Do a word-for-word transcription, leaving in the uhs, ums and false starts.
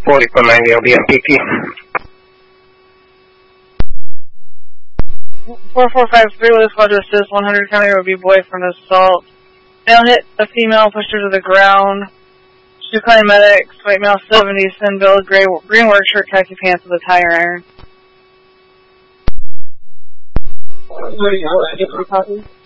forty-four ninety L B M P T. four four five three, Louis Roger Assist, one hundred County Road B Boy from assault. Male hit a female, pushed her to the ground. Two County medics, white male seventy, thin build, gray, green work shirt, khaki pants with a tire iron. Ready out, I get three copies.